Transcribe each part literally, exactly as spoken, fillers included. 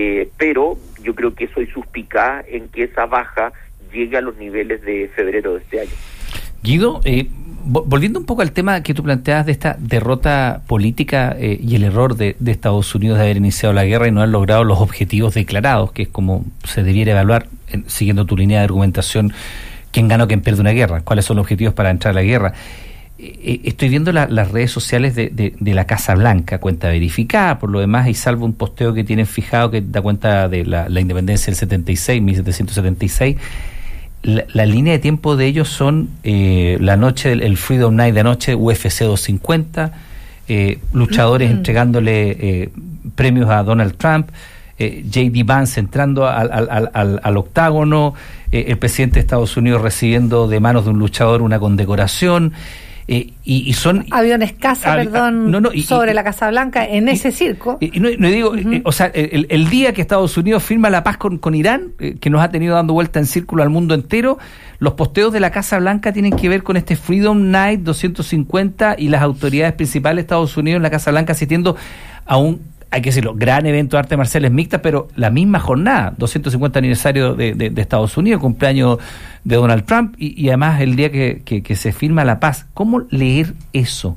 eh, pero yo creo que soy suspicaz en que esa baja llegue a los niveles de febrero de este año. Guido, eh, volviendo un poco al tema que tú planteabas de esta derrota política eh, y el error de, de Estados Unidos de haber iniciado la guerra y no haber logrado los objetivos declarados, que es como se debiera evaluar, en, siguiendo tu línea de argumentación, quién gana o quién pierde una guerra, cuáles son los objetivos para entrar a la guerra. Eh, estoy viendo la, las redes sociales de, de, de la Casa Blanca, cuenta verificada por lo demás, y salvo un posteo que tienen fijado que da cuenta de la, la independencia del setenta y seis, mil setecientos setenta y seis, La, la línea de tiempo de ellos son eh, la noche del el Freedom Night de anoche, U F C doscientos cincuenta, eh, luchadores mm-hmm. entregándole eh, premios a Donald Trump, eh, J D Vance entrando al, al, al, al octágono, eh, el presidente de Estados Unidos recibiendo de manos de un luchador una condecoración. Eh, y, y son aviones caza, a, perdón, a, no, no, y, sobre y, la Casa Blanca en y, ese circo. Y, y no, no digo, uh-huh. eh, o sea, el, el día que Estados Unidos firma la paz con, con Irán, eh, que nos ha tenido dando vuelta en círculo al mundo entero, los posteos de la Casa Blanca tienen que ver con este Freedom Night doscientos cincuenta y las autoridades principales de Estados Unidos en la Casa Blanca asistiendo a un, hay que decirlo, gran evento de artes marciales mixtas, pero la misma jornada, doscientos cincuenta aniversario de, de, de Estados Unidos, cumpleaños de Donald Trump, y, y además el día que, que, que se firma la paz. ¿Cómo leer eso?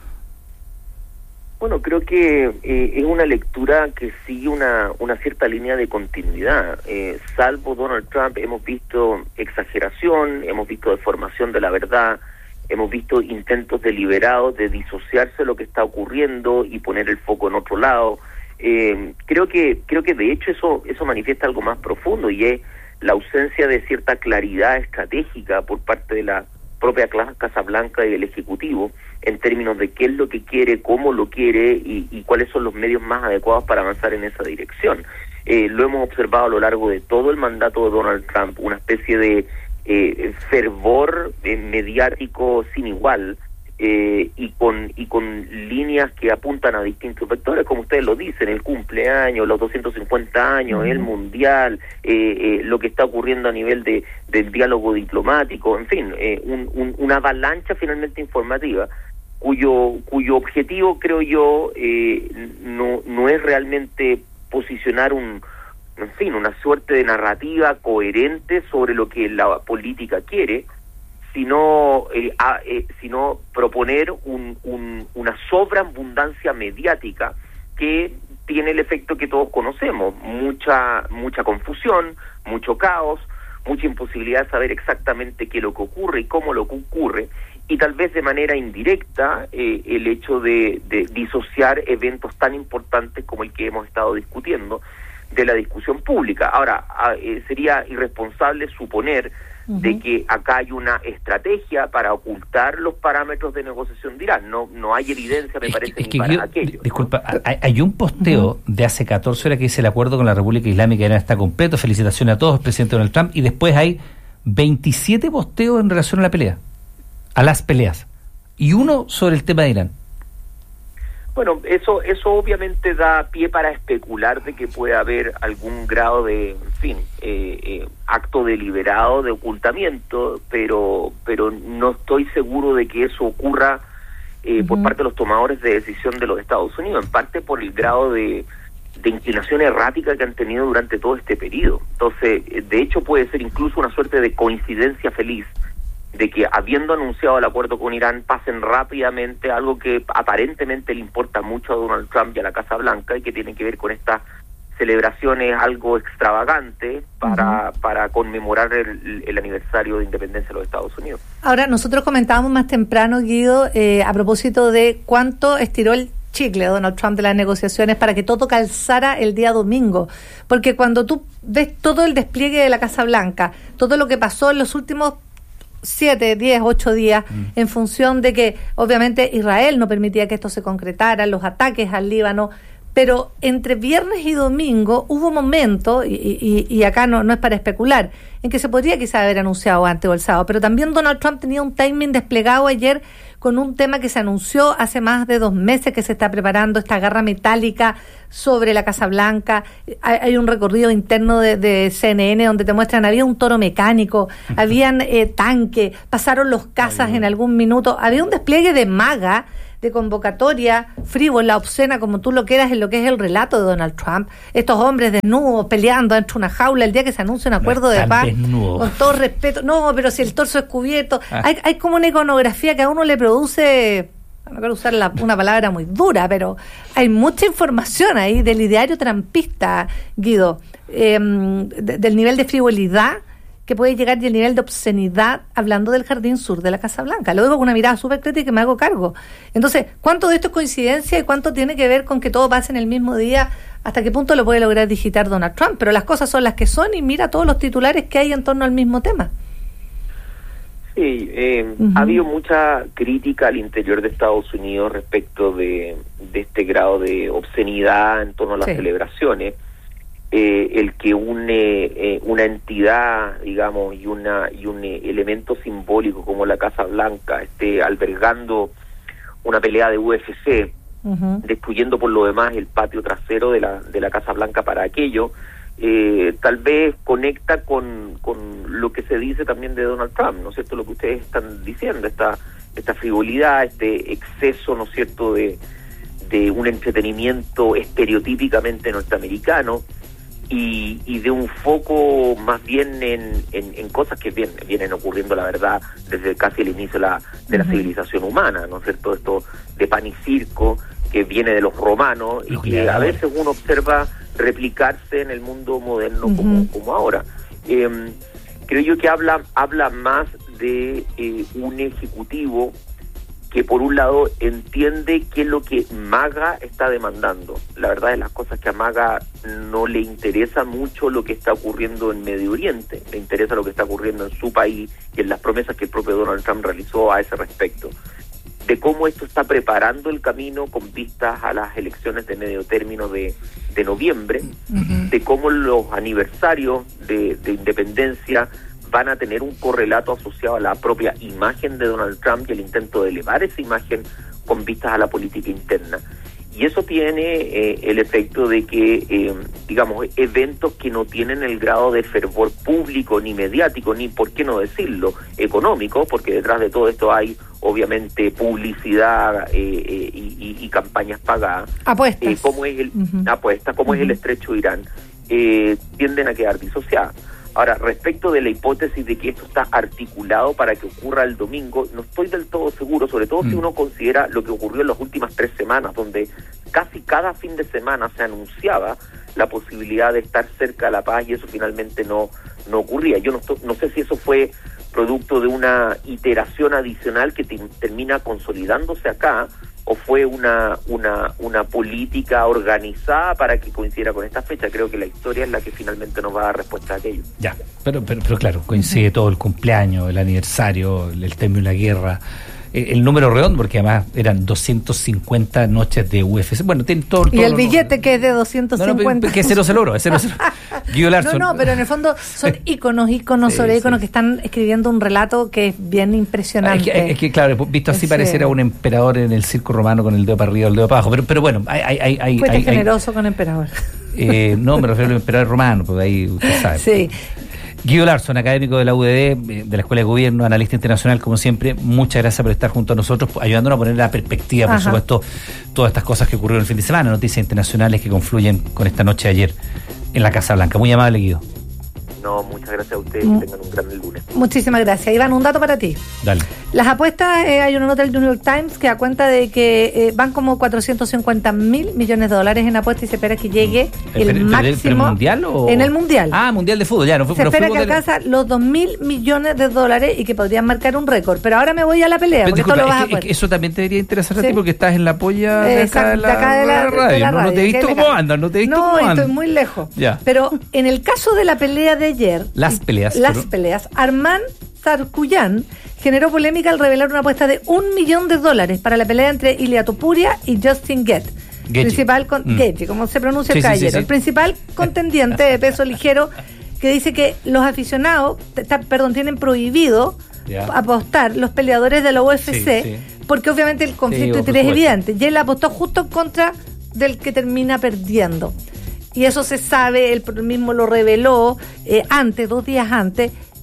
Bueno, creo que eh, es una lectura que sigue una, una cierta línea de continuidad. Eh, salvo Donald Trump, hemos visto exageración, hemos visto deformación de la verdad, hemos visto intentos deliberados de disociarse de lo que está ocurriendo y poner el foco en otro lado. Eh, creo que creo que de hecho eso eso manifiesta algo más profundo, y es la ausencia de cierta claridad estratégica por parte de la propia Casa Blanca y del Ejecutivo en términos de qué es lo que quiere, cómo lo quiere y, y cuáles son los medios más adecuados para avanzar en esa dirección. Eh, lo hemos observado a lo largo de todo el mandato de Donald Trump, una especie de eh, fervor eh, mediático sin igual, eh, y con y con líneas que apuntan a distintos vectores, como ustedes lo dicen, el cumpleaños, los doscientos cincuenta años, uh-huh. el mundial, eh, eh, lo que está ocurriendo a nivel de del diálogo diplomático, en fin, eh, un, un, una avalancha finalmente informativa, cuyo cuyo objetivo, creo yo, eh, no no es realmente posicionar un en fin, una suerte de narrativa coherente sobre lo que la política quiere, sino eh, a, eh, sino proponer un, un, una sobreabundancia mediática que tiene el efecto que todos conocemos, mucha mucha confusión, mucho caos, mucha imposibilidad de saber exactamente qué es lo que ocurre y cómo lo que ocurre, y tal vez de manera indirecta eh, el hecho de, de disociar eventos tan importantes como el que hemos estado discutiendo de la discusión pública. Ahora, eh, sería irresponsable suponer uh-huh. de que acá hay una estrategia para ocultar los parámetros de negociación de Irán. No no hay evidencia, me es parece, que, es ni que para yo, aquello. Disculpa, ¿no? hay, hay un posteo uh-huh. de hace catorce horas que dice el acuerdo con la República Islámica de Irán está completo, felicitaciones a todos, presidente Donald Trump, y después hay veintisiete posteos en relación a la pelea, a las peleas, y uno sobre el tema de Irán. Bueno, eso eso obviamente da pie para especular de que puede haber algún grado de, en fin, eh, eh, acto deliberado de ocultamiento, pero pero no estoy seguro de que eso ocurra eh, uh-huh. por parte de los tomadores de decisión de los Estados Unidos, en parte por el grado de, de inclinación errática que han tenido durante todo este periodo. Entonces, de hecho puede ser incluso una suerte de coincidencia feliz de que, habiendo anunciado el acuerdo con Irán, pasen rápidamente algo que aparentemente le importa mucho a Donald Trump y a la Casa Blanca, y que tiene que ver con estas celebraciones algo extravagantes para, uh-huh. para conmemorar el, el aniversario de independencia de los Estados Unidos. Ahora, nosotros comentábamos más temprano, Guido, eh, a propósito de cuánto estiró el chicle Donald Trump de las negociaciones para que todo calzara el día domingo, porque cuando tú ves todo el despliegue de la Casa Blanca, todo lo que pasó en los últimos siete, diez, ocho días, mm. en función de que obviamente Israel no permitía que esto se concretara, los ataques al Líbano, pero entre viernes y domingo hubo momentos, y, y, y acá no, no es para especular, en que se podría quizá haber anunciado antes o el sábado, pero también Donald Trump tenía un timing desplegado ayer con un tema que se anunció hace más de dos meses, que se está preparando esta garra metálica sobre la Casa Blanca. Hay, hay un recorrido interno de, de C N N donde te muestran, había un toro mecánico, habían eh, tanques, pasaron los cazas en algún minuto, había un despliegue de MAGA de convocatoria frívola, obscena, como tú lo quieras, en lo que es el relato de Donald Trump. Estos hombres desnudos peleando dentro de una jaula el día que se anuncia un acuerdo no de paz. Desnudo. Con todo respeto. No, pero si el torso es cubierto. Ah. Hay, hay como una iconografía que a uno le produce... No quiero usar la, una palabra muy dura, pero hay mucha información ahí del ideario trampista, Guido, eh, de, del nivel de frivolidad que puede llegar y el nivel de obscenidad hablando del Jardín Sur de la Casa Blanca. Lo digo con una mirada súper crítica y que me hago cargo. Entonces, ¿cuánto de esto es coincidencia y cuánto tiene que ver con que todo pase en el mismo día? ¿Hasta qué punto lo puede lograr digitar Donald Trump? Pero las cosas son las que son y mira todos los titulares que hay en torno al mismo tema. Sí, eh, uh-huh. ha habido mucha crítica al interior de Estados Unidos respecto de, de este grado de obscenidad en torno a las sí. celebraciones. Eh, el que une eh, una entidad, digamos, y una y un eh, elemento simbólico como la Casa Blanca esté albergando una pelea de U F C, uh-huh. destruyendo por lo demás el patio trasero de la de la Casa Blanca para aquello, eh, tal vez conecta con, con lo que se dice también de Donald Trump, ¿no es cierto? Lo que ustedes están diciendo, esta esta frivolidad, este exceso, ¿no es cierto?, de, de un entretenimiento estereotípicamente norteamericano, Y, y de un foco más bien en, en, en cosas que vienen, vienen ocurriendo, la verdad, desde casi el inicio de la, de la uh-huh. civilización humana, ¿no es cierto? Esto de pan y circo que viene de los romanos y que a veces uno observa replicarse en el mundo moderno uh-huh. como, como ahora. Eh, creo yo que habla, habla más de eh, un ejecutivo que por un lado entiende qué es lo que MAGA está demandando. La verdad es las cosas que a MAGA no le interesa mucho lo que está ocurriendo en Medio Oriente, le interesa lo que está ocurriendo en su país y en las promesas que el propio Donald Trump realizó a ese respecto. De cómo esto está preparando el camino con vistas a las elecciones de medio término de, de noviembre, uh-huh. de cómo los aniversarios de, de independencia van a tener un correlato asociado a la propia imagen de Donald Trump y el intento de elevar esa imagen con vistas a la política interna. Y eso tiene eh, el efecto de que, eh, digamos, eventos que no tienen el grado de fervor público ni mediático, ni, por qué no decirlo, económico, porque detrás de todo esto hay, obviamente, publicidad eh, eh, y, y, y campañas pagadas. Apuestas. Eh, como es el, uh-huh. apuestas, como uh-huh. es el estrecho Irán, eh, tienden a quedar disociadas. Ahora, respecto de la hipótesis de que esto está articulado para que ocurra el domingo, no estoy del todo seguro, sobre todo mm. si uno considera lo que ocurrió en las últimas tres semanas, donde casi cada fin de semana se anunciaba la posibilidad de estar cerca de la paz y eso finalmente no, no ocurría. Yo no, estoy, no sé si eso fue producto de una iteración adicional que te, termina consolidándose acá, o fue una una una política organizada para que coincidiera con esta fecha. Creo que la historia es la que finalmente nos va a dar respuesta a aquello. Ya, pero pero, pero claro, coincide todo el cumpleaños, el aniversario, el, el término de la guerra, el, el número redondo, porque además eran doscientas cincuenta noches de U F C. Bueno, tienen todo, todo y el billete no, que es de doscientos cincuenta. No, no, que cero se logró, es cero, cero. Guido Larson. No, no, pero en el fondo son íconos, íconos sí, sobre íconos sí. que están escribiendo un relato que es bien impresionante. Es que, es que claro, visto así sí. pareciera un emperador en el circo romano con el dedo para arriba y el dedo para abajo, pero, pero bueno, hay... hay, hay Fuiste hay, generoso hay, con emperador. Eh, no, me refiero al emperador romano, porque ahí usted sabe. Sí. Guido Larson, académico de la U D D, de la Escuela de Gobierno, analista internacional, como siempre, muchas gracias por estar junto a nosotros, ayudándonos a poner la perspectiva, por Ajá. supuesto, todas estas cosas que ocurrieron el fin de semana, noticias internacionales que confluyen con esta noche de ayer en la Casa Blanca. Muy amable, Guido. No, muchas gracias a ustedes, mm. que tengan un gran lunes. Muchísimas gracias. Iván, un dato para ti. Dale. Las apuestas, eh, hay una nota del New York Times que da cuenta de que eh, van como cuatrocientos cincuenta mil millones de dólares en apuestas y se espera que llegue mm. el, el máximo. ¿En el mundial o...? En el mundial. Ah, mundial de fútbol, ya. No, se no espera que de... alcanza los dos mil millones de dólares y que podrían marcar un récord. Pero ahora me voy a la pelea, pero, porque disculpa, esto lo vas es a que, poder. Es que eso también te debería interesar ¿Sí? a ti porque estás en la polla eh, de acá de la, de acá de la, radio. De la radio. No, no te he visto cómo andas, no te he visto no, cómo andas. No, estoy muy lejos. Ya. Pero en el caso de la pelea de ayer... Las peleas. Las pero... peleas. Armand Tsarukyan generó polémica al revelar una apuesta de un millón de dólares para la pelea entre Ilia Topuria y Justin Gaethje, principal con mm. Gaethje, como se pronuncia sí, el caballero, sí, sí, sí. el principal contendiente de peso ligero, que dice que los aficionados, t- t- perdón, tienen prohibido yeah. apostar los peleadores de la U F C, sí, sí. porque obviamente el conflicto sí, es evidente. Y él apostó justo en contra del que termina perdiendo. Y eso se sabe, él mismo lo reveló eh, antes, dos días antes,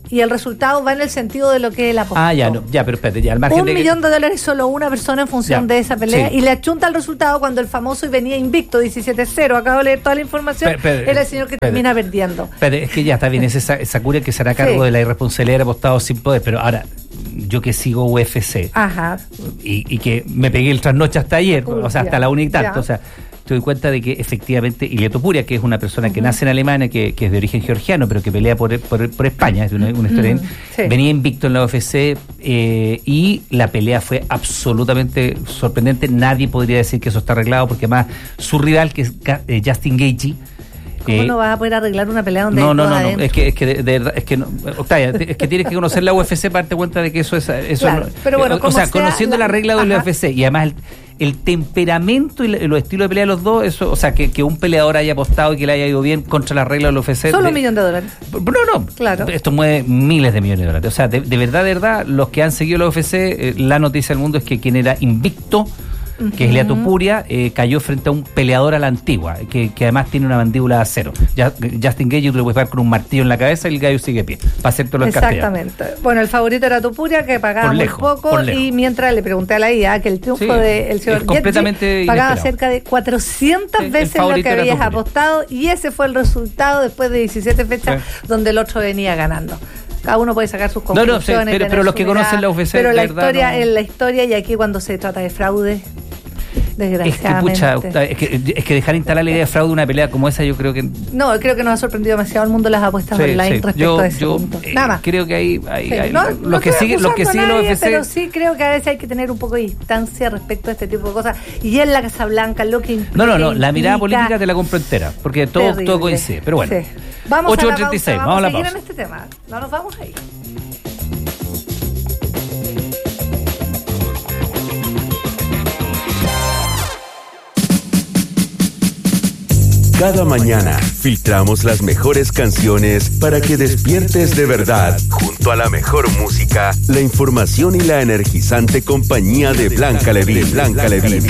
y el resultado va en el sentido de lo que él apostó. Ah, ya, no, ya, pero espérate, ya al margen Un de millón que... de dólares solo una persona en función Ya, de esa pelea sí. y le achunta el resultado cuando el famoso y venía invicto diecisiete cero. Acabo de leer toda la información. Pero, pero, era el señor que pero, termina perdiendo. Pero es que ya está bien, ese Sa- Sakura que será cargo Sí. de la irresponsabilidad de apostado sin poder, pero ahora, yo que sigo U F C Ajá. y, y que me pegué el trasnoche hasta ayer, Uy, o sea, hasta ya, la una y tanto, ya. o sea, te doy cuenta de que efectivamente Ilia Topuria, que es una persona que nace en Alemania, que, que es de origen georgiano, pero que pelea por, por, por España, es una, una historia, Mm, sí. venía invicto en la U F C eh, y la pelea fue absolutamente sorprendente. Nadie podría decir que eso está arreglado, porque además su rival, que es Ga- eh, Justin Gaethje, ¿Cómo eh, no vas a poder arreglar una pelea donde no, hay no, todo no, no, adentro? es que, es que de, de verdad, es que no, Octavia, es que tienes que conocer la U F C para darte cuenta de que eso es, eso Claro, no- pero bueno, o, como o sea, sea, conociendo la, la- regla de la ajá. U F C y además el, el temperamento y la- los estilos de pelea de los dos, eso, o sea, que, que un peleador haya apostado y que le haya ido bien contra la regla de la U F C. Solo de- un millón de dólares. No, no, Claro. esto mueve miles de millones de dólares. O sea, de, de verdad, de verdad, los que han seguido la U F C, eh, la noticia del mundo es que quien era invicto, que es Ilia Topuria, eh, cayó frente a un peleador a la antigua, que, que además tiene una mandíbula de acero. Ya, Justin Gaethje, tú le puedes dar con un martillo en la cabeza y el gallo sigue a pie, para hacerte los castellanos. Exactamente. Bueno, el favorito era Topuria, que pagaba Por muy lejos, poco, por lejos. y mientras le pregunté a la I A que el triunfo Sí, del señor es completamente Gaethje pagaba inesperado. cerca de cuatrocientas Sí, el veces lo favorito que era habías Topuria. apostado, y ese fue el resultado después de diecisiete fechas Sí. donde el otro venía ganando. Cada uno puede sacar sus No, no, conclusiones. sí, pero- tener pero los su que mirada, conocen la U F C, pero de la verdad, historia no- es la historia, y aquí cuando se trata de fraude, Es que, desgraciadamente. pucha, Octavia, es que, es que dejar instalar la idea de fraude de una pelea como esa, yo creo que... No, creo que nos ha sorprendido demasiado el mundo de las apuestas Sí, online sí. respecto Yo, a ese yo, punto. eh, Nada más. creo que hay, hay, Sí, hay- no, los, no que estoy siguen, los que acusando siguen a la U nadie, F C... pero sí creo que a veces hay que tener un poco de distancia respecto a este tipo de cosas. Y en la Casa Blanca, lo que implica... No, no, no, la mirada implica- política te la compro entera, porque todo, Terrible. todo coincide, pero bueno. Sí. Vamos ocho a la treinta y seis, pausa, vamos a la seguir pausa. en este tema. No nos vamos ahí. Cada mañana filtramos las mejores canciones para que despiertes de verdad. Junto a la mejor música, la información y la energizante compañía de Blanca Levín. Blanca Levín.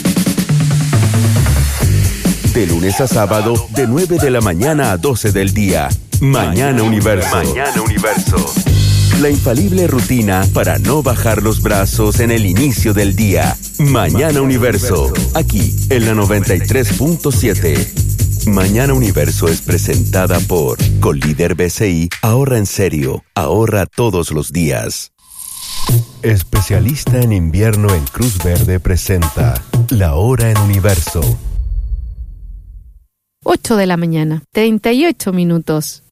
De lunes a sábado, de nueve de la mañana a doce del día. Mañana Universo. Mañana Universo. La infalible rutina para no bajar los brazos en el inicio del día. Mañana Universo. Aquí, en la noventa y tres punto siete. Mañana Universo es presentada por Colíder B C I. Ahorra en serio. Ahorra todos los días. Especialista en invierno en Cruz Verde presenta La Hora en Universo. ocho de la mañana, treinta y ocho minutos.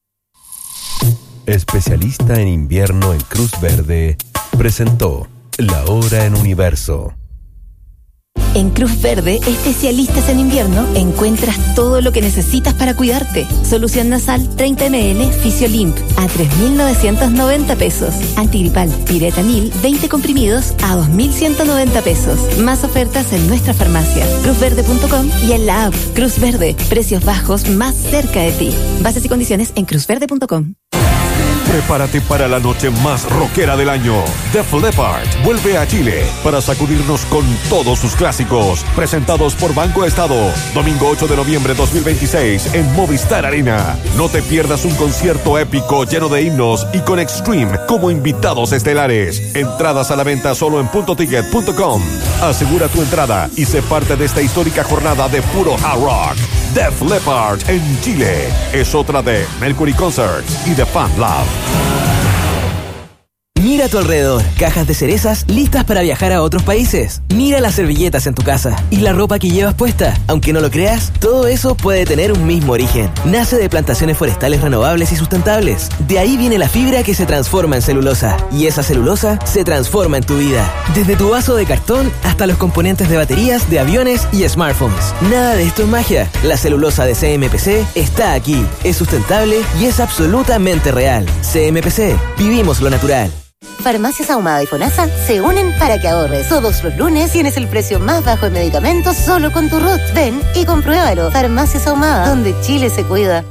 Especialista en invierno en Cruz Verde presentó La Hora en Universo. En Cruz Verde, especialistas en invierno, encuentras todo lo que necesitas para cuidarte. Solución nasal treinta mililitros Fisiolimp a tres mil novecientos noventa pesos. Antigripal Piretanil veinte comprimidos a dos mil ciento noventa pesos. Más ofertas en nuestra farmacia, cruz verde punto com, y en la app Cruz Verde. Precios bajos más cerca de ti. Bases y condiciones en cruz verde punto com. Prepárate para la noche más rockera del año. Def Leppard vuelve a Chile para sacudirnos con todos sus clásicos. Presentados por Banco Estado. Domingo ocho de noviembre dos mil veintiséis en Movistar Arena. No te pierdas un concierto épico lleno de himnos y con Extreme como invitados estelares. Entradas a la venta solo en punto ticket punto com. Asegura tu entrada y sé parte de esta histórica jornada de puro hard rock. Def Leppard en Chile es otra de Mercury Concerts y The Fan Lab. Mira a tu alrededor, cajas de cerezas listas para viajar a otros países. Mira las servilletas en tu casa y la ropa que llevas puesta. Aunque no lo creas, todo eso puede tener un mismo origen. Nace de plantaciones forestales renovables y sustentables. De ahí viene la fibra que se transforma en celulosa. Y esa celulosa se transforma en tu vida. Desde tu vaso de cartón hasta los componentes de baterías, de aviones y smartphones. Nada de esto es magia. La celulosa de C M P C está aquí. Es sustentable y es absolutamente real. C M P C. Vivimos lo natural. Farmacias Ahumada y FONASA se unen para que ahorres. Todos los lunes tienes el precio más bajo en medicamentos solo con tu R U T. Ven y compruébalo. Farmacias Ahumada, donde Chile se cuida.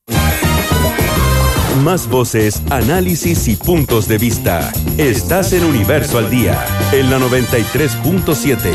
Más voces, análisis y puntos de vista. Estás en Universo al Día, en la noventa y tres punto siete.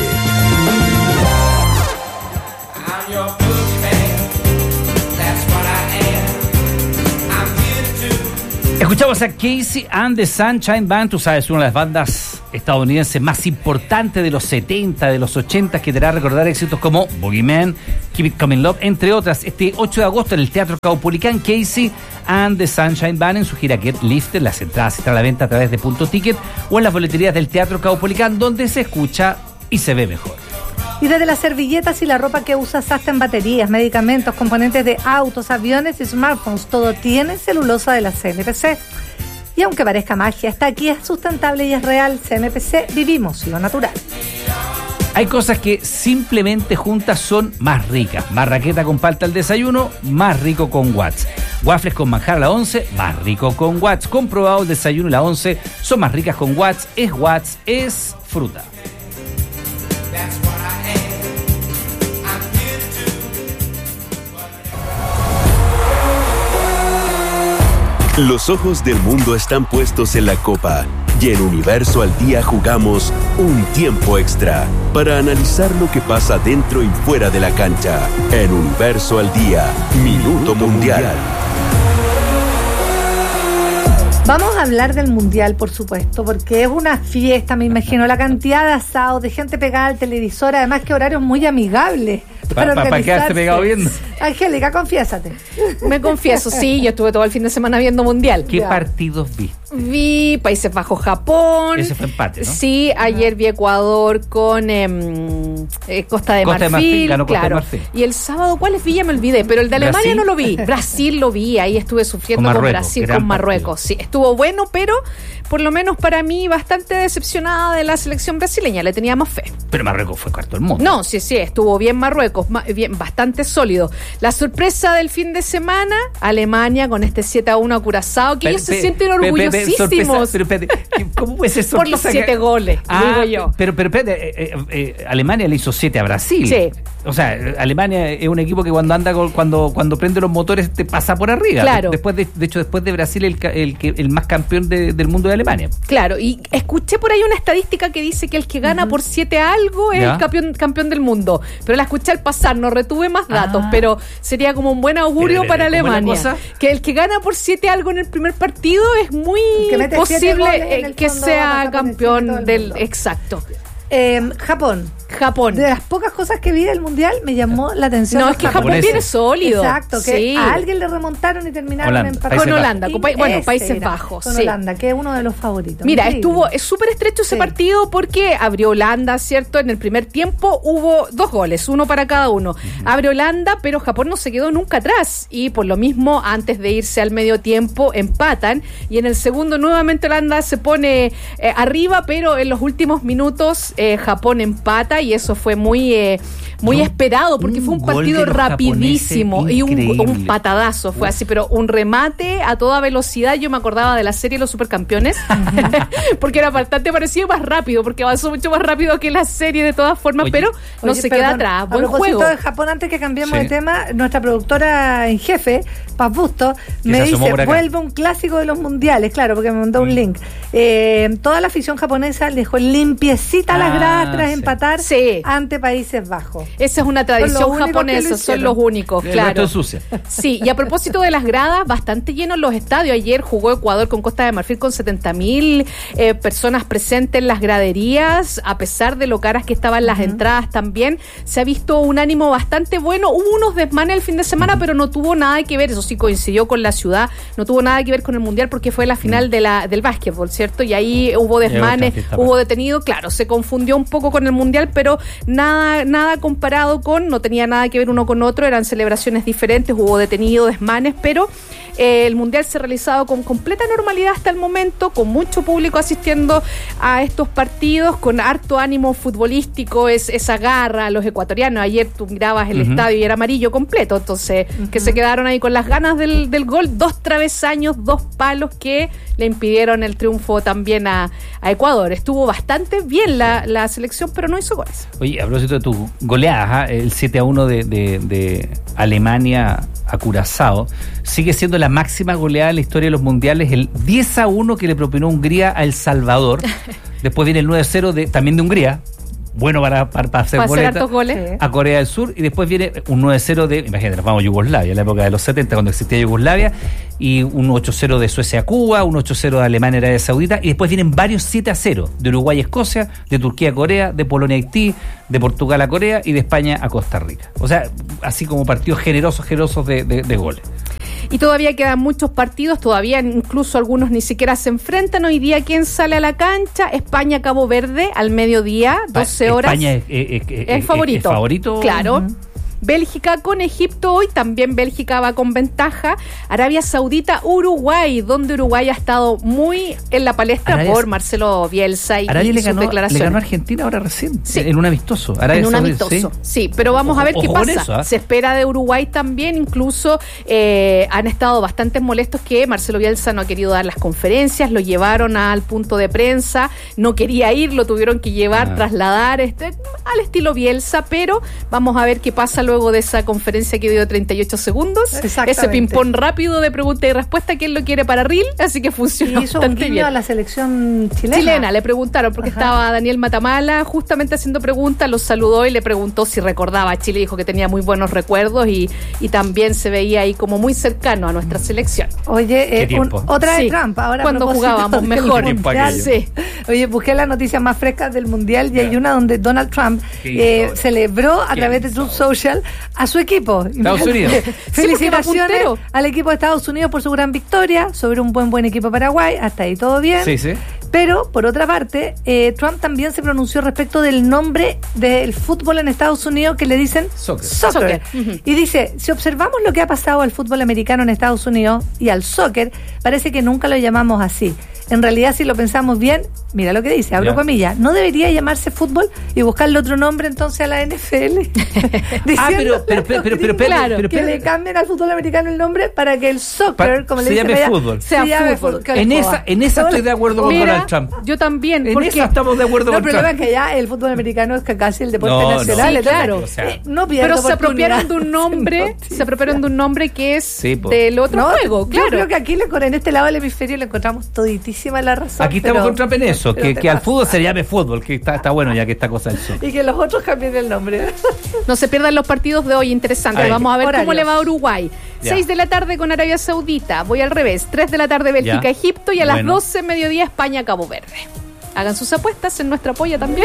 Es Escuchamos a Casey and the Sunshine Band, tú sabes, una de las bandas estadounidenses más importantes de los setenta, de los ochenta, que te hará recordar éxitos como Boogeyman, Keep It Coming Love, entre otras. Este ocho de agosto en el Teatro Caupolicán, Casey and the Sunshine Band en su gira Get Lifted. Las entradas están a la venta a través de Punto Ticket o en las boleterías del Teatro Caupolicán, donde se escucha y se ve mejor. Y desde las servilletas y la ropa que usas hasta en baterías, medicamentos, componentes de autos, aviones y smartphones, todo tiene celulosa de la C M P C. Y aunque parezca magia, está aquí, es sustentable y es real. C M P C, vivimos lo natural. Hay cosas que simplemente juntas son más ricas. Marraqueta con palta al desayuno, más rico con Watts. Waffles con manjar a la once, más rico con Watts. Comprobado, el desayuno y la once son más ricas con Watts. Es Watts, es fruta. Los ojos del mundo están puestos en la Copa y en Universo al Día jugamos un tiempo extra para analizar lo que pasa dentro y fuera de la cancha. En Universo al Día, Minuto Mundial. Vamos a hablar del Mundial, por supuesto, porque es una fiesta, me imagino, la cantidad de asados, de gente pegada al televisor, además que horarios muy amigables. Para pa, pa quedarse pegado viendo. Angélica, confiésate. Me confieso, sí, yo estuve todo el fin de semana viendo Mundial. ¿Qué ya. partidos viste? Vi Países Bajos, Japón. Ese fue empate, ¿no? Sí, ayer vi Ecuador con eh, eh, Costa de Costa Marfil. De Marfil ganó Costa claro. de Marfil. Y el sábado, ¿cuáles vi? Ya me olvidé, pero el de Alemania ¿Brasil? no lo vi. Brasil lo vi, ahí estuve sufriendo con, con Brasil, con Marruecos. Partido. Sí, estuvo bueno, pero por lo menos para mí bastante decepcionada de la selección brasileña. Le tenía más fe. Pero Marruecos fue cuarto del mundo. No, sí, sí, estuvo bien Marruecos, bien, bastante sólido. La sorpresa del fin de semana, Alemania con este siete a uno a Curazao, que pe, ellos pe, se sienten orgullosísimos. Pero, pero, ¿cómo puede ser sorpresa? Por los siete goles, ah, digo yo. Pero, pero, pero eh, eh, eh, Alemania le hizo siete a Brasil. Sí. O sea, Alemania es un equipo que cuando anda, cuando cuando prende los motores te pasa por arriba. Claro. Después de, de hecho, después de Brasil, el, el, el más campeón de, del mundo de Alemania. Claro, y escuché por ahí una estadística que dice que el que gana uh-huh. por siete a algo es ¿Ya? el campeón, campeón del mundo. Pero la escuché al pasar, no retuve más datos, ah. pero sería como un buen augurio para Alemania. Que el que gana por siete a algo en el primer partido es muy posible que sea campeón del... Exacto. Eh, Japón. Japón. De las pocas cosas que vi del Mundial me llamó la atención. No, es que Japón viene sólido. Exacto, que sí. a alguien le remontaron y terminaron Holanda, empatados. Con Holanda, con pa- bueno, Países era, Bajos. Con sí. Holanda, que es uno de los favoritos. Mira, increíble. estuvo es súper estrecho ese sí. partido porque abrió Holanda, ¿cierto? En el primer tiempo hubo dos goles, uno para cada uno. Uh-huh. Abre Holanda, pero Japón no se quedó nunca atrás. Y por lo mismo, antes de irse al medio tiempo, empatan. Y en el segundo, nuevamente Holanda se pone eh, arriba, pero en los últimos minutos eh, Japón empata y eso fue muy Eh, muy no, esperado porque fue un partido rapidísimo y un, un patadazo fue Uf. así, pero un remate a toda velocidad. Yo me acordaba de la serie Los Supercampeones porque era bastante parecido, más rápido, porque avanzó mucho más rápido que la serie de todas formas. Oye, pero no oye, se perdón, queda atrás. Buen a propósito juego de Japón, antes que cambiemos sí. de tema, nuestra productora en jefe, Paz Busto, me dice, vuelve un clásico de los mundiales, claro, porque me mandó mm. un link. Eh, toda la afición japonesa le dejó limpiecita ah, las gradas tras sí. empatar sí. ante Países Bajos. Esa es una tradición japonesa, son los únicos, el claro. Sucia. Sí, y a propósito de las gradas, bastante llenos los estadios. Ayer jugó Ecuador con Costa de Marfil con setenta mil eh, personas presentes en las graderías, a pesar de lo caras que estaban las uh-huh. entradas también. Se ha visto un ánimo bastante bueno. Hubo unos desmanes el fin de semana, uh-huh. pero no tuvo nada que ver, eso sí coincidió con la ciudad, no tuvo nada que ver con el Mundial porque fue la final uh-huh. de la del básquetbol, ¿cierto? Y ahí hubo desmanes, hubo detenido, claro, se confundió un poco con el Mundial, pero nada, nada comparado con, no tenía nada que ver uno con otro, eran celebraciones diferentes, hubo detenidos, desmanes, pero eh, el Mundial se ha realizado con completa normalidad hasta el momento, con mucho público asistiendo a estos partidos, con harto ánimo futbolístico, es, esa garra a los ecuatorianos. Ayer tú mirabas el uh-huh. estadio y era amarillo completo, entonces uh-huh. que se quedaron ahí con las ganas del, del gol, dos travesaños, dos palos que le impidieron el triunfo también a, a Ecuador. Estuvo bastante bien la, la selección, pero no hizo goles. Oye, a propósito de tu goleada, ¿eh? El siete a uno de, de, de Alemania a Curazao sigue siendo la máxima goleada en la historia de los mundiales. El diez a uno que le propinó Hungría a El Salvador. Después viene el nueve a cero de, también de Hungría, bueno para, para, para hacer para boletas, hacer hartos goles. a Corea del Sur, y después viene un nueve cero de, imagínate, nos vamos a Yugoslavia, en la época de los setenta, cuando existía Yugoslavia, y un ocho cero de Suecia a Cuba, un ocho cero de Alemania a Arabia Saudita, y después vienen varios siete a cero, de Uruguay a Escocia, de Turquía a Corea, de Polonia a Haití, de Portugal a Corea y de España a Costa Rica. O sea, así como partidos generosos, generosos de, de, de goles. Y todavía quedan muchos partidos, todavía incluso algunos ni siquiera se enfrentan. Hoy día, ¿quién sale a la cancha? España-Cabo Verde al mediodía, doce horas. España es, es, es, el favorito. Es, es favorito. Claro. Uh-huh. Bélgica con Egipto hoy, también Bélgica va con ventaja. Arabia Saudita, Uruguay, donde Uruguay ha estado muy en la palestra Arabia, por Marcelo Bielsa y, Arabia y le sus ganó, declaraciones. Le ganó a Argentina ahora recién, sí. en un amistoso. Arabia en un Saudita, amistoso, sí. sí, pero vamos ojo, a ver qué pasa. Eso, ¿eh? Se espera de Uruguay también, incluso eh, han estado bastante molestos que Marcelo Bielsa no ha querido dar las conferencias, lo llevaron al punto de prensa, no quería ir, lo tuvieron que llevar, ah. trasladar este, al estilo Bielsa, pero vamos a ver qué pasa luego de esa conferencia que dio treinta y ocho segundos, ese ping-pong rápido de pregunta y respuesta, ¿quién lo quiere para Reel? Así que funcionó y hizo bastante un bien. A la selección chilena. Chilena, le preguntaron, porque Ajá. estaba Daniel Matamala justamente haciendo preguntas, los saludó y le preguntó si recordaba a Chile, dijo que tenía muy buenos recuerdos y, y también se veía ahí como muy cercano a nuestra selección. Oye, eh, un, otra de sí, Trump, ahora cuando jugábamos mejor. Sí. Oye, busqué las noticias más frescas del Mundial y hay una donde Donald Trump eh, celebró a través de Truth Social a su equipo. Estados Unidos. Felicitaciones sí, al equipo de Estados Unidos por su gran victoria sobre un buen buen equipo Paraguay. Hasta ahí todo bien. Sí, sí. Pero, por otra parte, eh, Trump también se pronunció respecto del nombre del fútbol en Estados Unidos, que le dicen soccer. soccer. soccer. Uh-huh. Y dice, si observamos lo que ha pasado al fútbol americano en Estados Unidos y al soccer, parece que nunca lo llamamos así. En realidad, si lo pensamos bien, mira lo que dice, abro comillas, no debería llamarse fútbol y buscarle otro nombre entonces a la N F L. ah, pero, pero, pero, pero, pero, claro, pero, pero, que pero, le cambien al fútbol americano el nombre para que el soccer, para, como le se dicen llame allá, fútbol. sea llame fútbol. fútbol. En esa, en esa estoy de acuerdo con Donald Trump. Yo también. En porque esa estamos de acuerdo no, con Trump. El problema es que ya el fútbol americano es casi el deporte no, nacional. No, sí, claro. O sea, eh, no pero se apropiaron de un nombre, se apropiaron de un nombre que es sí, del otro no, juego, claro. Yo creo que aquí en este lado del hemisferio le encontramos toditísima la razón. Aquí estamos pero, con Trump en eso, que, que al fútbol se llame fútbol, que está, está bueno ya que esta cosa es y que los otros cambien el nombre. No se pierdan los partidos de hoy, interesante. Ay, vamos a ver horarios. Cómo le va a Uruguay. Ya. seis de la tarde con Arabia Saudita, voy al revés, tres de la tarde Bélgica, ya. Egipto y a bueno. las doce mediodía España, Cabo Verde. Hagan sus apuestas en nuestra polla también.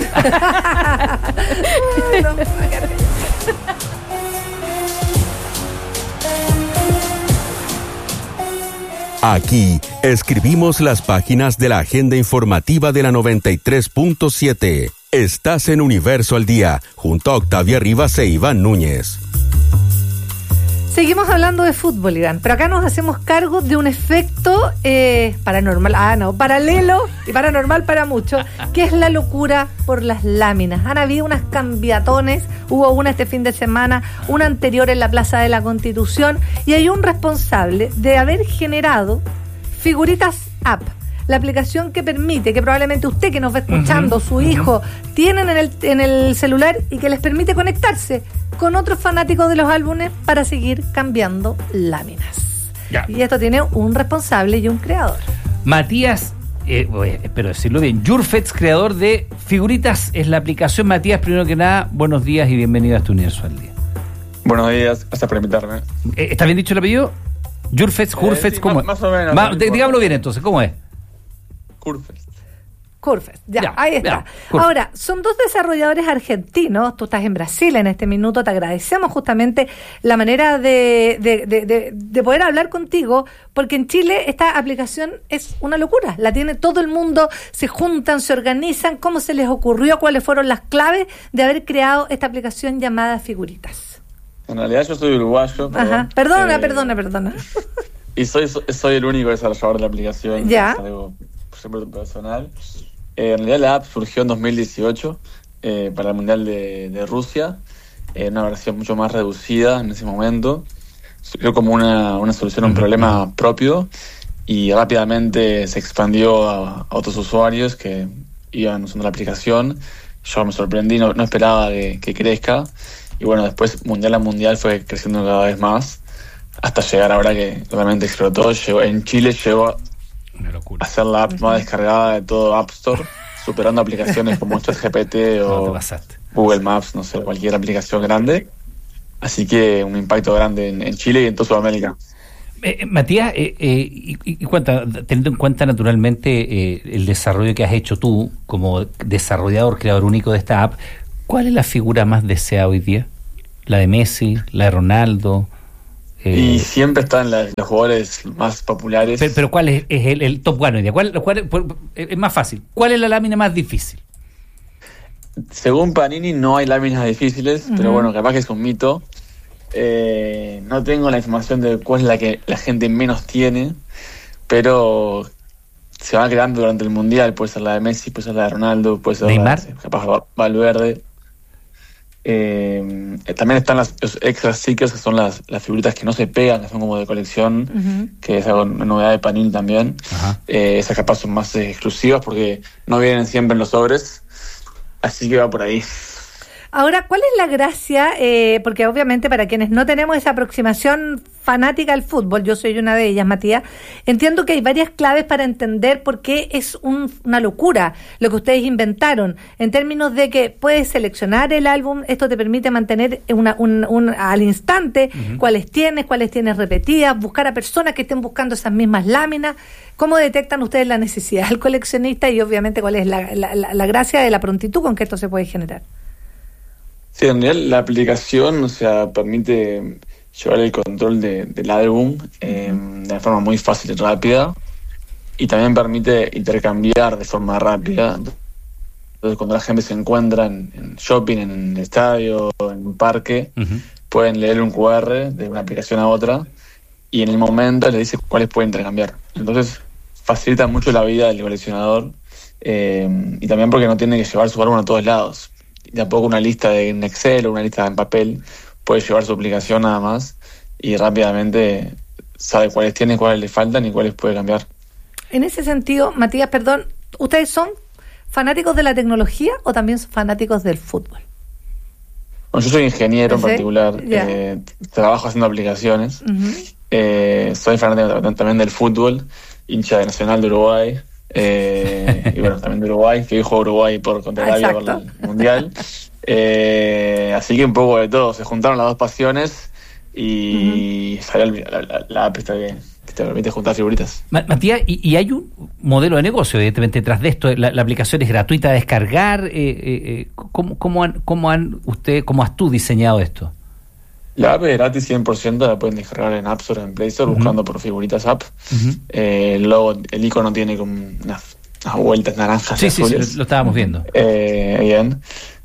Aquí escribimos las páginas de la agenda informativa de la noventa y tres punto siete. Estás en Universo al Día, junto a Octavia Rivas e Iván Núñez. Seguimos hablando de fútbol, Iván, pero acá nos hacemos cargo de un efecto eh, paranormal, ah, no, paralelo y paranormal para muchos, que es la locura por las láminas. Han habido unas cambiatones, hubo una este fin de semana, una anterior en la Plaza de la Constitución, y hay un responsable de haber generado Figuritas App, la aplicación que permite, que probablemente usted que nos va escuchando, uh-huh, su hijo, uh-huh. tienen en el, en el celular y que les permite conectarse con otros fanáticos de los álbumes para seguir cambiando láminas. Ya. Y esto tiene un responsable y un creador. Matías, eh, bueno, espero decirlo bien, Jurfetz, creador de Figuritas, es la aplicación. Matías, primero que nada, buenos días y bienvenido a este Universo al Día. Buenos días, gracias por invitarme. Eh, ¿Está bien dicho el apellido? Jurfetz, Jurfetz, eh, sí, ¿cómo más, es? Más o menos. Ma, de, digámoslo bien entonces, ¿cómo es? Jurfetz. Curfest, ya, ya, ahí está. Ya, ahora, son dos desarrolladores argentinos, tú estás en Brasil en este minuto, te agradecemos justamente la manera de, de, de, de, de poder hablar contigo, porque en Chile esta aplicación es una locura, la tiene todo el mundo, se juntan, se organizan, ¿cómo se les ocurrió? ¿Cuáles fueron las claves de haber creado esta aplicación llamada Figuritas? En realidad yo soy uruguayo. Perdón. Ajá, perdona, eh, perdona, perdona. Y soy, soy el único desarrollador de la aplicación. Ya. Es algo súper personal. Eh, en realidad la app surgió en dos mil dieciocho eh, para el Mundial de, de Rusia, eh, una versión mucho más reducida en ese momento. Surgió como una, una solución a un problema propio y rápidamente se expandió a, a otros usuarios que iban usando la aplicación. Yo me sorprendí, no, no esperaba que, que crezca. Y bueno, después Mundial a Mundial fue creciendo cada vez más hasta llegar ahora que realmente explotó. Llegó, en Chile llegó Una locura. a ser la app más descargada de todo App Store. superando aplicaciones como ChatGPT o no Google Maps, no sé, cualquier aplicación grande. Así que un impacto grande en, en Chile y en toda Sudamérica. Eh, Matías, eh, eh, y, y cuenta, teniendo en cuenta naturalmente eh, el desarrollo que has hecho tú como desarrollador, creador único de esta app, ¿cuál es la figura más deseada hoy día? ¿La de Messi? ¿La de Ronaldo? Eh, y siempre están la, los jugadores más populares. Pero, pero ¿cuál es, es el, el top one hoy día? ¿Cuál, cuál, cuál, es más fácil? ¿Cuál es la lámina más difícil? Según Panini no hay láminas difíciles, uh-huh. pero bueno, capaz que es un mito. Eh, no tengo la información de cuál es la que la gente menos tiene, pero se va creando durante el Mundial. Puede ser la de Messi, puede ser la de Ronaldo, puede ser Neymar, la de, capaz Valverde. Eh, también están las, los extra stickers, que son las, las figuritas que no se pegan, que son como de colección, uh-huh. que es algo, una novedad de Panini también. Uh-huh. Eh, esas capaz son más eh, exclusivas porque no vienen siempre en los sobres, así que va por ahí. Ahora, ¿cuál es la gracia? Eh, porque obviamente para quienes no tenemos esa aproximación fanática al fútbol, yo soy una de ellas, Matías, entiendo que hay varias claves para entender por qué es un, una locura lo que ustedes inventaron, en términos de que puedes seleccionar el álbum, esto te permite mantener una, un, un, al instante uh-huh. cuáles tienes, cuáles tienes repetidas, buscar a personas que estén buscando esas mismas láminas. ¿Cómo detectan ustedes la necesidad del coleccionista y obviamente cuál es la, la, la, la gracia de la prontitud con que esto se puede generar? Sí, en realidad la aplicación, o sea, permite llevar el control de, del álbum eh, de una forma muy fácil y rápida, y también permite intercambiar de forma rápida. Entonces, cuando la gente se encuentra en, en shopping, en el estadio, en un parque, uh-huh. pueden leer un cu erre de una aplicación a otra y en el momento le dice cuáles pueden intercambiar. Entonces, facilita mucho la vida del coleccionador eh, y también porque no tiene que llevar su álbum a todos lados. De a poco una lista de, en Excel o una lista en papel puede llevar su aplicación nada más y rápidamente sabe cuáles tiene, cuáles le faltan y cuáles puede cambiar. En ese sentido, Matías, perdón, ¿ustedes son fanáticos de la tecnología o también son fanáticos del fútbol? Bueno, yo soy ingeniero en ¿Sí? particular, yeah. eh, trabajo haciendo aplicaciones, uh-huh. eh, soy fanático también del fútbol, hincha de Nacional de Uruguay. Eh, y bueno, también de Uruguay, que hoy juega Uruguay por contra Arabia por el Mundial. Eh, así que un poco de todo, se juntaron las dos pasiones y uh-huh. salió la, la, la app esta que, que te permite juntar figuritas. Matías, y, y hay un modelo de negocio, evidentemente, detrás de esto. La, la aplicación es gratuita de descargar. Eh, eh, ¿cómo, cómo, han, ¿Cómo han usted, cómo has tú diseñado esto? La app es gratis cien por ciento, la pueden descargar en App Store o en Play Store, uh-huh. buscando por figuritas app. Uh-huh. Eh, el logo, el icono tiene como unas, unas vueltas naranjas sí, y azules. Sí, sí, lo estábamos viendo. Eh, bien.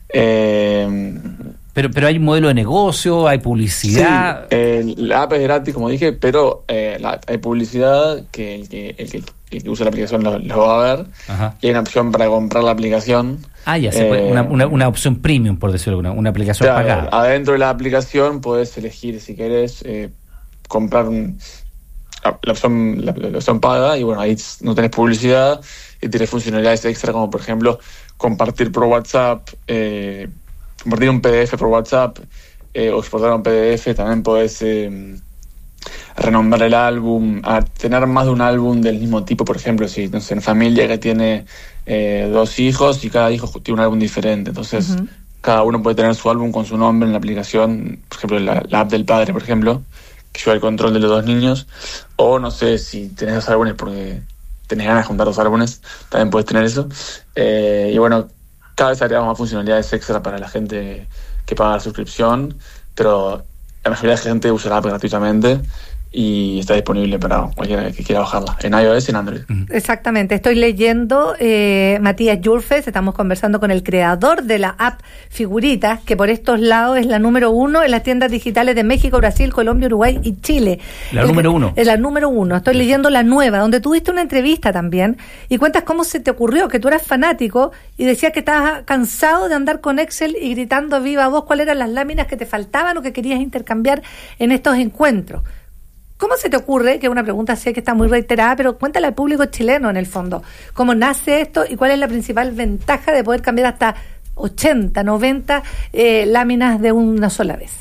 Eh, pero pero hay un modelo de negocio, hay publicidad. Sí, eh, la app es gratis, como dije, pero eh, la, hay publicidad que el que, el que el que usa la aplicación lo, lo va a ver. Ajá. Y hay una opción para comprar la aplicación. Ah, ya, se puede, eh, una, una, una opción premium, por decirlo, una, una aplicación claro, pagada. Adentro de la aplicación podés elegir si querés eh, comprar un, la, opción, la, la opción paga, y bueno, ahí no tenés publicidad y tenés funcionalidades extra como por ejemplo compartir por WhatsApp, eh, compartir un P D F por WhatsApp eh, o exportar un P D F. También podés eh, renombrar el álbum, a tener más de un álbum del mismo tipo, por ejemplo, si no sé, en familia que tiene eh, dos hijos y cada hijo tiene un álbum diferente, entonces uh-huh. cada uno puede tener su álbum con su nombre en la aplicación, por ejemplo la, la app del padre, por ejemplo, que lleva el control de los dos niños, o no sé, si tenés dos álbumes porque tenés ganas de juntar dos álbumes, también puedes tener eso. Eh, y bueno, cada vez agregamos más funcionalidades extra para la gente que paga la suscripción, pero la mayoría de la gente usa la app gratuitamente y está disponible para cualquiera que quiera bajarla, en iOS y en Android. Exactamente, estoy leyendo eh, Matías Yurfes, estamos conversando con el creador de la app Figuritas, que por estos lados es la número uno en las tiendas digitales de México, Brasil, Colombia, Uruguay y Chile. La el, número uno. Es la número uno, estoy leyendo la nueva, donde tuviste una entrevista también, y cuentas cómo se te ocurrió, que tú eras fanático, y decías que estabas cansado de andar con Excel y gritando a viva voz cuáles eran las láminas que te faltaban o que querías intercambiar en estos encuentros. ¿Cómo se te ocurre, que es una pregunta sé que está muy reiterada, pero cuéntale al público chileno en el fondo, cómo nace esto y cuál es la principal ventaja de poder cambiar hasta ochenta, noventa eh, láminas de una sola vez?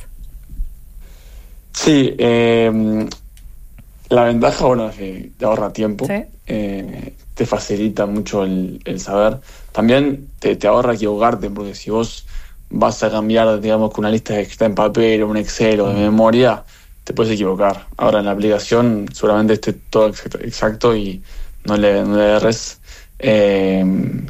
Sí, eh, la ventaja, bueno, es que te ahorra tiempo. ¿Sí? Eh, te facilita mucho el, el saber. También te, te ahorra equivocarte, porque si vos vas a cambiar, digamos, con una lista que está en papel o un Excel o de memoria, te puedes equivocar. Ahora en la aplicación seguramente esté todo exacto y no le, no le erres. Eh,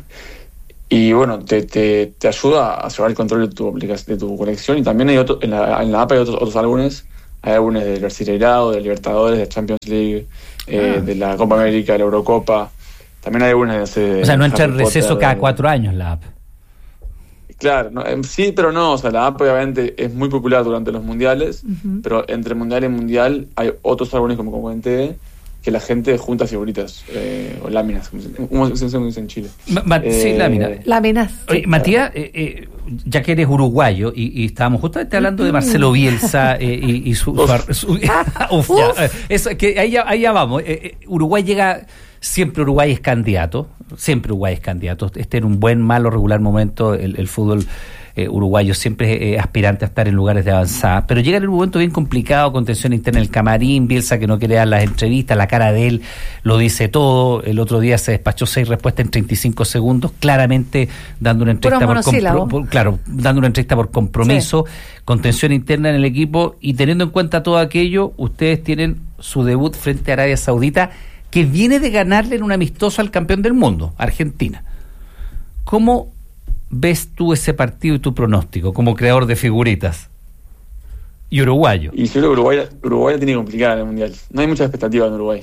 y bueno, te, te, te ayuda a llevar el control de tu aplicación, de tu colección. Y también hay otro, en, la, en la app hay otros, otros álbumes. Hay álbumes del Brasileirao, de Libertadores, de Champions League, eh, ah. de la Copa América, de la Eurocopa. También hay álbumes de... O sea, no entra en receso cada cuatro años la app. Claro, no, sí, pero no, o sea, la app obviamente es muy popular durante los mundiales, uh-huh. pero entre mundial y mundial hay otros álbumes, como comenté, que la gente junta figuritas eh, o láminas, como se dice en Chile. Ma- eh, sí, láminas. Láminas. Oye, Matías, eh, eh, ya que eres uruguayo y, y estábamos justamente hablando de Marcelo Bielsa eh, y, y su... su, su uf, uf. Ya, eso, que ahí, ya, ahí ya vamos. Eh, eh, Uruguay llega... Siempre Uruguay es candidato, siempre Uruguay es candidato. Este en un buen, malo, regular momento, el, el fútbol eh, uruguayo siempre es eh, aspirante a estar en lugares de avanzada. Pero llega en un momento bien complicado, con tensión interna en el camarín, Bielsa que no quiere dar las entrevistas, la cara de él lo dice todo. El otro día se despachó seis respuestas en treinta y cinco segundos, claramente dando una entrevista por, compro- por claro, dando una entrevista por compromiso, sí. Con tensión interna en el equipo, y teniendo en cuenta todo aquello, ustedes tienen su debut frente a Arabia Saudita, que viene de ganarle en un amistoso al campeón del mundo, Argentina. ¿Cómo ves tú ese partido y tu pronóstico como creador de figuritas? Y uruguayo. Y yo creo que Uruguay, Uruguay la tiene complicada en el Mundial. No hay mucha expectativa en Uruguay.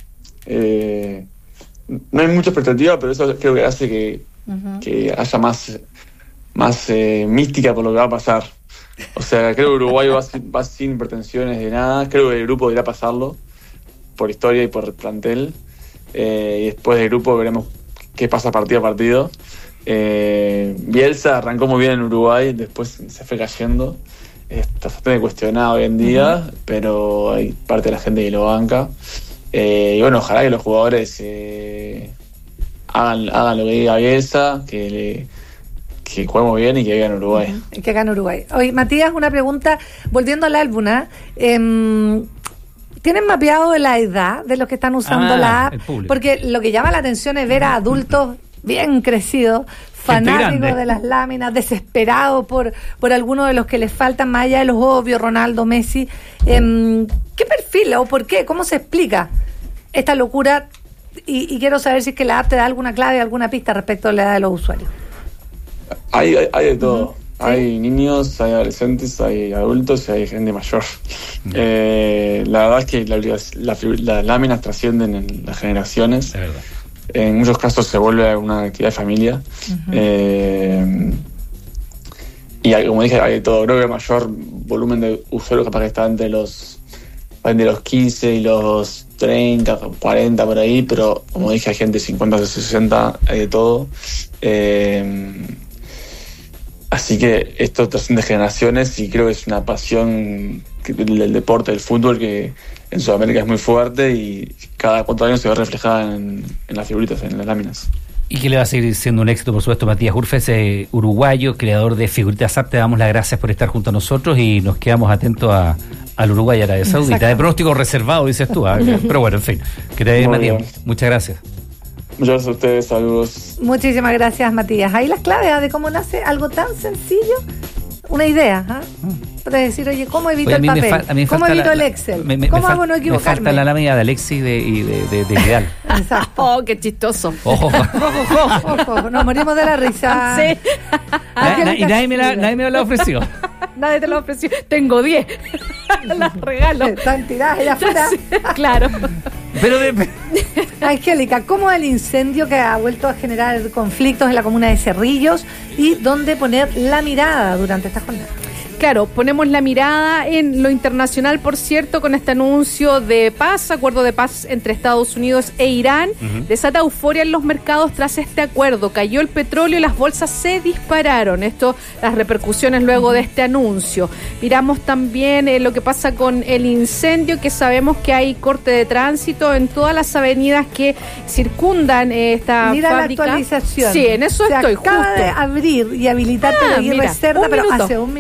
Eh, no hay mucha expectativa, pero eso creo que hace que, uh-huh. que haya más, más eh, mística por lo que va a pasar. O sea, creo que Uruguay va, va sin pretensiones de nada. Creo que el grupo irá a pasarlo, por historia y por plantel, eh, y después del grupo veremos qué pasa partido a partido. Eh, Bielsa arrancó muy bien en Uruguay, después se fue cayendo, está bastante cuestionado hoy en día, uh-huh. pero hay parte de la gente que lo banca, eh, y bueno, ojalá que los jugadores eh, hagan, hagan lo que diga Bielsa, que le que juguemos bien y que gane Uruguay. Uh-huh. Que gane Uruguay. Oye, Matías, una pregunta, volviendo al álbum, ¿eh? Eh, ¿tienen mapeado la edad de los que están usando ah, la app? Porque lo que llama la atención es ver a adultos bien crecidos, fanáticos de las láminas, desesperados por, por algunos de los que les faltan, más allá de los obvios, Ronaldo, Messi. Eh, ¿Qué perfil o por qué? ¿Cómo se explica esta locura? Y, y quiero saber si es que la app te da alguna clave, alguna pista respecto a la edad de los usuarios. Hay, hay, hay de todo. Uh-huh. ¿Sí? Hay niños, hay adolescentes, hay adultos y hay gente mayor. Yeah. Eh, la verdad es que la, la, las láminas trascienden en las generaciones. En muchos casos se vuelve una actividad de familia. Uh-huh. Eh, y hay, como dije, hay de todo. Creo que el mayor volumen de usuarios capaz que está entre los, entre los quince y los treinta, cuarenta por ahí, pero como dije, hay gente de cincuenta, sesenta, hay de todo. Eh, Así que esto trasciende generaciones y creo que es una pasión del, del deporte, del fútbol, que en Sudamérica es muy fuerte y cada cuatro años se ve reflejada en, en las figuritas, en las láminas. Y que le va a seguir siendo un éxito, por supuesto. Matías Urfes, eh, uruguayo, creador de Figuritas App, te damos las gracias por estar junto a nosotros y nos quedamos atentos a, al Uruguay y a Arabia Saudita. De pronóstico reservado, dices tú, ¿eh? Pero bueno, en fin. Que te vaya, Matías. Muchas gracias. Muchas gracias a ustedes, saludos. Muchísimas gracias, Matías. Ahí las claves de cómo nace algo tan sencillo, una idea. ¿eh? Puedes decir, oye, ¿cómo evito oye, el papel? Fa- ¿Cómo evito la, el Excel? Me, me, ¿Cómo me hago fal- no equivocarme? Me falta la lámina de Alexis de, y de, de, de Vidal. Exacto. Oh, qué chistoso. Ojo, ojo. ojo, ojo. Nos morimos de la risa. Sí. Na, na, y nadie me, la, nadie me lo ofreció. Nadie te lo ofreció. Tengo diez. Las regalo. Están tiradas allá afuera. Sí, claro. Pero de... Angélica, ¿cómo el incendio que ha vuelto a generar conflictos en la comuna de Cerrillos y dónde poner la mirada durante esta jornada? Claro, ponemos la mirada en lo internacional, por cierto, con este anuncio de paz, acuerdo de paz entre Estados Unidos e Irán. Uh-huh. Desata euforia en los mercados tras este acuerdo. Cayó el petróleo y las bolsas se dispararon. Esto, las repercusiones luego de este anuncio. Miramos también eh, lo que pasa con el incendio, que sabemos que hay corte de tránsito en todas las avenidas que circundan eh, esta mira fábrica. Mira la actualización. Sí, en eso se estoy acaba justo. de abrir y habilitar ah, Teleguirre Cerda, pero minuto. hace un minuto, Angélica.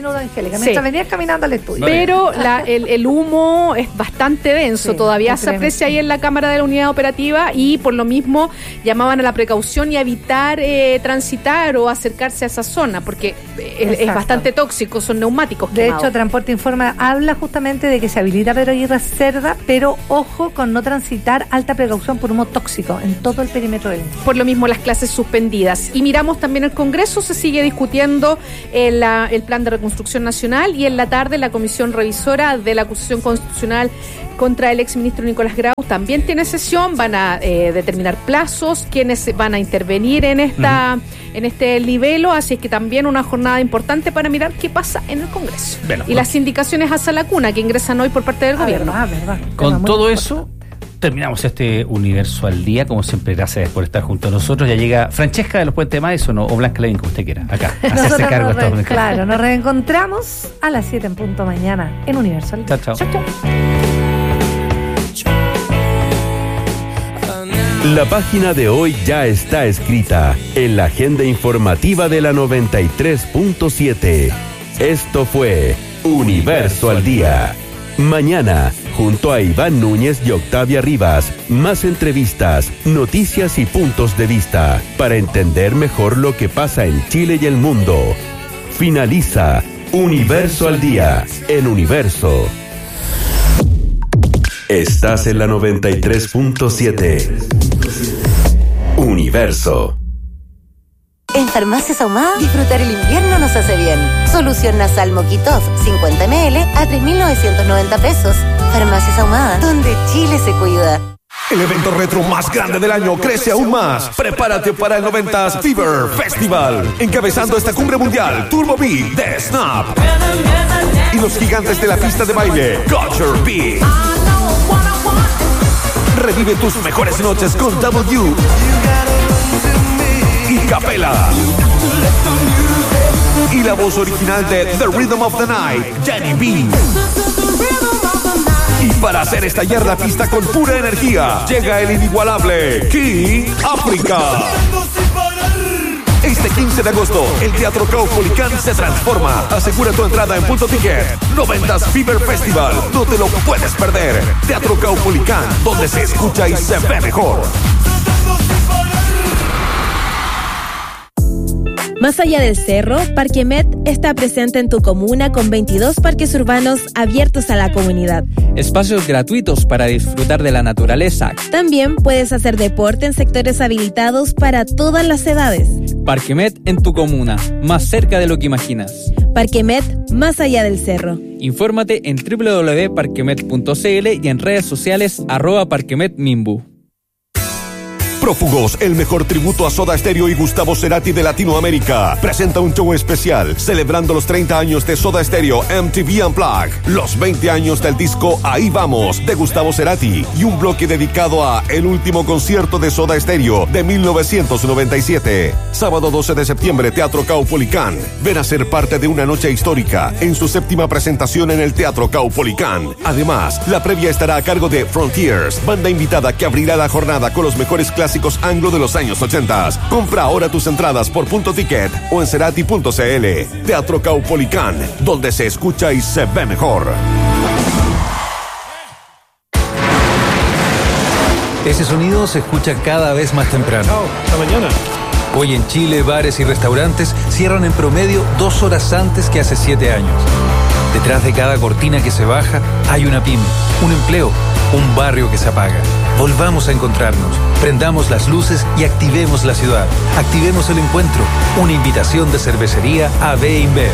Angélica, mientras Sí. venías caminando al estudio. Pero la, el, el humo es bastante denso, Sí, todavía es se tremendo. aprecia ahí en la cámara de la unidad operativa y por lo mismo llamaban a la precaución y a evitar eh, transitar o acercarse a esa zona porque es, es Exacto. bastante tóxico, son neumáticos De quemados. hecho, Transporte Informa habla justamente de que se habilita Pedro Aguirre Cerda, pero ojo con no transitar, alta precaución por humo tóxico en todo el perímetro del Inti. Por lo mismo las clases suspendidas. Y miramos también el Congreso, se sigue discutiendo el, la- el plan de reconstrucción nacional y en la tarde la comisión revisora de la acusación constitucional contra el exministro Nicolás Grau también tiene sesión, van a eh, determinar plazos, quienes van a intervenir en esta uh-huh. en este libelo, así es que también una jornada importante para mirar qué pasa en el Congreso. Bueno, y las indicaciones hacia la cuna que ingresan hoy por parte del Ah, gobierno. verdad, verdad. Con Tema muy todo importante. eso, terminamos este Universo al Día. Como siempre, gracias por estar junto a nosotros. Ya llega Francesca de los Puentes Madison o Blanca Levin, como usted quiera, acá, a hacerse Nosotros cargo de nos todo. re- Claro, nos reencontramos a las siete en punto mañana en Universal. Chao, chao. Chao, chao. La página de hoy ya está escrita en la agenda informativa de la noventa y tres punto siete. Esto fue Universo al Día. Mañana, junto a Iván Núñez y Octavia Rivas, más entrevistas, noticias y puntos de vista para entender mejor lo que pasa en Chile y el mundo. Finaliza Universo al Día en Universo. Estás en la noventa y tres punto siete. Universo. En Farmacias Ahumada, disfrutar el invierno nos hace bien. Solución nasal Moquitoff, cincuenta mililitros a tres mil novecientos noventa pesos. Farmacias Ahumada, donde Chile se cuida. El evento retro más grande del año crece aún más. Prepárate para el noventas Fever Festival. Encabezando esta cumbre mundial, Turbo B de Snap. Y los gigantes de la pista de baile, Culture B. Revive tus mejores noches con W y Capela. Y la voz original de The Rhythm of the Night, Jenny B. Y para hacer estallar la pista con pura energía, llega el inigualable King África. Este quince de agosto, el Teatro Caupolicán se transforma. Asegura tu entrada en Punto Ticket. noventas Fever Festival. No te lo puedes perder. Teatro Caupolicán, donde se escucha y se ve mejor. Más allá del cerro, Parquemet está presente en tu comuna con veintidós parques urbanos abiertos a la comunidad. Espacios gratuitos para disfrutar de la naturaleza. También puedes hacer deporte en sectores habilitados para todas las edades. Parquemet en tu comuna, más cerca de lo que imaginas. Parquemet, más allá del cerro. Infórmate en doble u doble u doble u punto parquemet punto c l y en redes sociales arroba parquemetmimbu. Prófugos, el mejor tributo a Soda Stereo y Gustavo Cerati de Latinoamérica, presenta un show especial celebrando los treinta años de Soda Stereo M T V Unplugged, los veinte años del disco Ahí Vamos de Gustavo Cerati y un bloque dedicado a el último concierto de Soda Stereo de mil novecientos noventa y siete. Sábado doce de septiembre, Teatro Caupolicán. Ven a ser parte de una noche histórica en su séptima presentación en el Teatro Caupolicán. Además, la previa estará a cargo de Frontiers, banda invitada que abrirá la jornada con los mejores clásicos anglo de los años ochenta. Compra ahora tus entradas por Punto Ticket o en cerati punto c l. Teatro Caupolicán, donde se escucha y se ve mejor. Ese sonido se escucha cada vez más temprano. Esta mañana. Hoy en Chile, bares y restaurantes cierran en promedio dos horas antes que hace siete años. Detrás de cada cortina que se baja hay una pyme, un empleo, un barrio que se apaga. Volvamos a encontrarnos, prendamos las luces y activemos la ciudad. Activemos el encuentro. Una invitación de Cervecería A B InBev.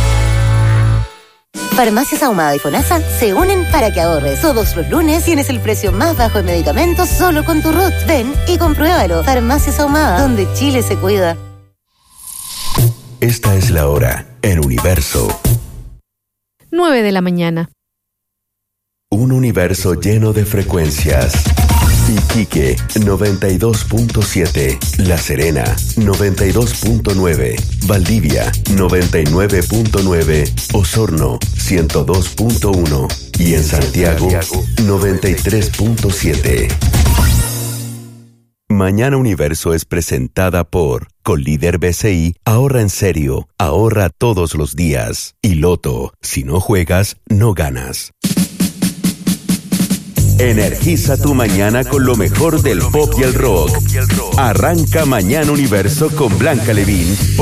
Farmacias Ahumada y FONASA se unen para que ahorres. Todos los lunes tienes el precio más bajo en medicamentos solo con tu R U T. Ven y compruébalo. Farmacias Ahumada, donde Chile se cuida. Esta es la hora en Universo. nueve de la mañana. Un universo lleno de frecuencias. Iquique, noventa y dos punto siete. La Serena, noventa y dos punto nueve. Valdivia, noventa y nueve punto nueve. Osorno, ciento dos punto uno. Y en Santiago, noventa y tres punto siete. Mañana Universo es presentada por Colíder B C I, ahorra en serio, ahorra todos los días. Y Loto, si no juegas, no ganas. Energiza tu mañana con lo mejor del pop y el rock. Arranca Mañana Universo con Blanca Levín